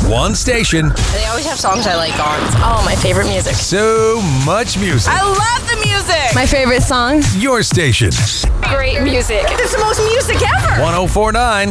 One station. They always have songs I like on. Oh, my favorite music. So much music. I love the music. My favorite song. Your station. Great music. It's the most music ever. 1049